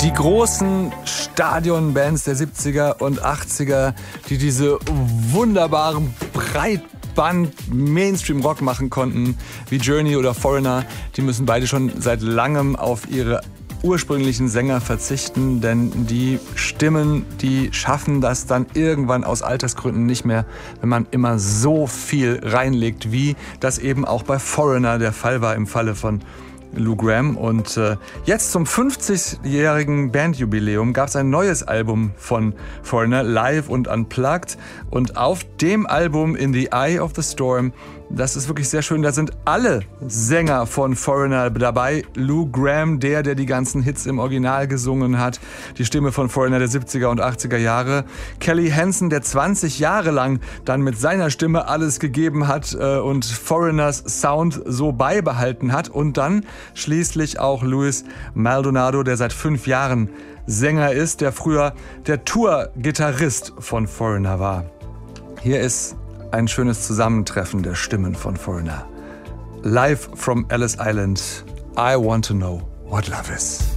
Die großen Stadionbands der 70er und 80er, die diese wunderbaren Breitband-Mainstream-Rock machen konnten, wie Journey oder Foreigner, die müssen beide schon seit langem auf ihre ursprünglichen Sänger verzichten, denn die Stimmen, die schaffen das dann irgendwann aus Altersgründen nicht mehr, wenn man immer so viel reinlegt, wie das eben auch bei Foreigner der Fall war im Falle von Lou Gramm. Und jetzt zum 50-jährigen Bandjubiläum gab es ein neues Album von Foreigner, live und unplugged. Und auf dem Album In the Eye of the Storm, das ist wirklich sehr schön, da sind alle Sänger von Foreigner dabei. Lou Gramm, der die ganzen Hits im Original gesungen hat, die Stimme von Foreigner der 70er und 80er Jahre. Kelly Hansen, der 20 Jahre lang dann mit seiner Stimme alles gegeben hat und Foreigners Sound so beibehalten hat. Und dann schließlich auch Luis Maldonado, der seit 5 Jahren Sänger ist, der früher der Tour-Gitarrist von Foreigner war. Hier ist ein schönes Zusammentreffen der Stimmen von Foreigner. Live from Ellis Island, I Want to Know What Love Is.